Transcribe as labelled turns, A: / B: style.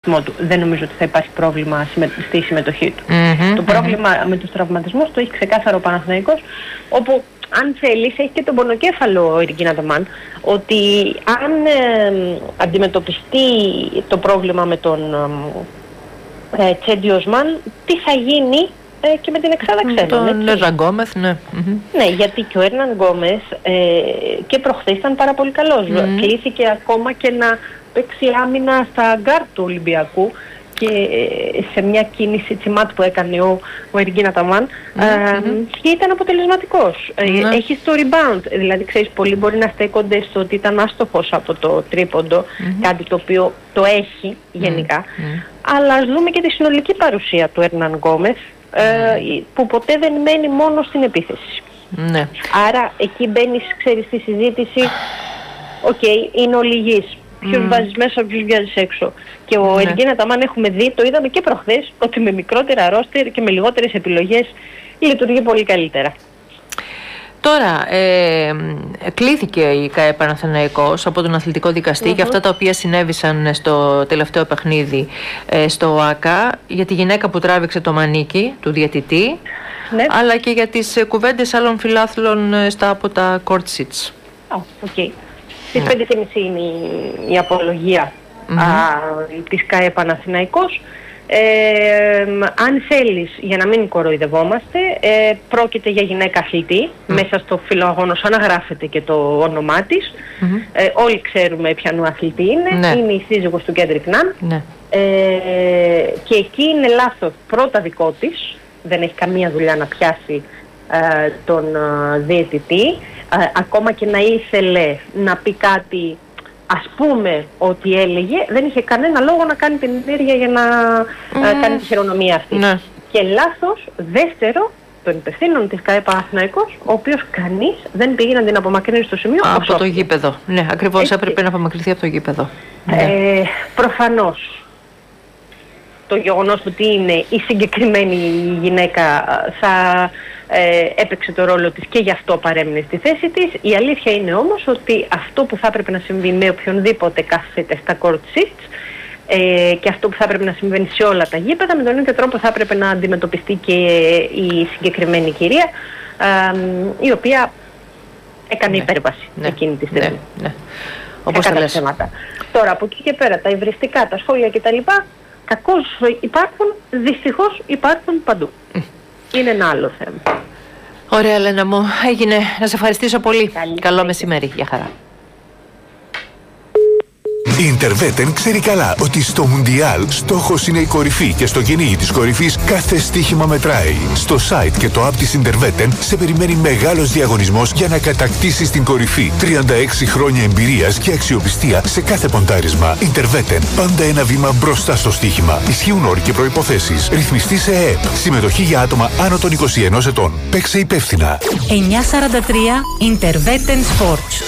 A: τραυματισμό του. Δεν νομίζω ότι θα υπάρχει πρόβλημα στη συμμετοχή του. Το πρόβλημα με τους τραυματισμούς το έχει ξεκάθαρο ο Παναθηναϊκός, όπου αν θέλεις έχει και τον πονοκέφαλο ο Ιρκίν Αταμάν, ότι αν αντιμετωπιστεί το πρόβλημα με τον Τσέντι Οσμάν, τι θα γίνει και με την εξάδα ξένων.
B: Τον Έρναν Γκόμεθ, ναι.
A: Ναι, γιατί και ο Έρναν Γκόμεθ και προχθές ήταν πάρα πολύ καλός. Κλήθηκε ακόμα και να παίξει άμυνα στα γκάρ του Ολυμπιακού και σε μια κίνηση τσιμάτ που έκανε ο Ιρκίν Αταμάν και ήταν αποτελεσματικός. Έχει στο rebound, δηλαδή ξέρεις, πολλοί μπορεί να στέκονται στο ότι ήταν άστοχος από το τρίποντο, κάτι το οποίο το έχει γενικά, αλλά ας δούμε και τη συνολική παρουσία του Έρναν Γκόμεθ, που ποτέ δεν μένει μόνο στην επίθεση.
B: Ναι.
A: Άρα εκεί μπαίνεις, ξέρεις, στη συζήτηση, είναι ο λυγής. Ποιους βάζεις μέσα, ποιους βγάζεις έξω. Και ο Ιρκίν Αταμάν έχουμε δει, το είδαμε και προχθές, ότι με μικρότερα ρόστερ και με λιγότερες επιλογές λειτουργεί πολύ καλύτερα.
B: Τώρα, κλήθηκε η ΚΑΕ Παναθηναϊκός από τον αθλητικό δικαστή για αυτά τα οποία συνέβησαν στο τελευταίο παιχνίδι στο ΟΑΚΑ, για τη γυναίκα που τράβηξε το μανίκι του διαιτητή, αλλά και για τις κουβέντες άλλων φιλάθλων από τα court seats.
A: Στις 5.30 είναι η απολογία της ΚΑΕ Παναθηναϊκός. Αν θέλεις, για να μην κοροϊδευόμαστε, πρόκειται για γυναίκα αθλητή. Μέσα στο φιλοαγόνο αναγράφεται και το όνομά της. Όλοι ξέρουμε ποιανού αθλητή είναι. Είναι η σύζυγος του Κέντρικ Ναν. Και εκεί είναι λάθος πρώτα δικό της. Δεν έχει καμία δουλειά να πιάσει τον διαιτητή. Ακόμα και να ήθελε να πει κάτι, ας πούμε ότι έλεγε, δεν είχε κανένα λόγο να κάνει την ενέργεια για να κάνει τη χειρονομία αυτή. Και λάθος δεύτερο των υπευθύνων της ΚΑΕ Παναθηναϊκός, ο οποίος κανείς δεν πήγε να την απομακρύνει στο σημείο
B: από το γήπεδο. Ναι, ακριβώς, έπρεπε να απομακρυνθεί από το γήπεδο.
A: Προφανώς το γεγονός ότι είναι η συγκεκριμένη γυναίκα θα έπαιξε το ρόλο της και γι' αυτό παρέμεινε στη θέση της. Η αλήθεια είναι όμως ότι αυτό που θα έπρεπε να συμβεί με οποιονδήποτε κάθεται στα court seats και αυτό που θα έπρεπε να συμβαίνει σε όλα τα γήπεδα, με τον ίδιο τρόπο θα έπρεπε να αντιμετωπιστεί και η συγκεκριμένη κυρία, η οποία έκανε υπέρβαση εκείνη τη στιγμή.
B: Όπως τα λες.
A: Τώρα από εκεί και πέρα τα υβριστικά, τα σχόλια κτλ. Κακώς υπάρχουν, δυστυχώς υπάρχουν παντού. Είναι ένα άλλο θέμα.
B: Ωραία, Ελένα μου, έγινε. Να σε ευχαριστήσω πολύ. Καλό μεσημέρι. Γεια χαρά.
C: Η Interveten ξέρει καλά ότι στο Μουντιάλ στόχος είναι η κορυφή και στο κυνήγι της κορυφής κάθε στοίχημα μετράει. Στο site και το app της Interveten σε περιμένει μεγάλος διαγωνισμός για να κατακτήσεις την κορυφή. 36 χρόνια εμπειρίας και αξιοπιστία σε κάθε ποντάρισμα. Interveten, πάντα ένα βήμα μπροστά στο στοίχημα. Ισχύουν όροι και προϋποθέσεις. Ρυθμιστή σε ΕΕΠ. Συμμετοχή για άτομα άνω των 21 ετών. Παίξε υπεύθυνα.
D: 943 Interveten Sports.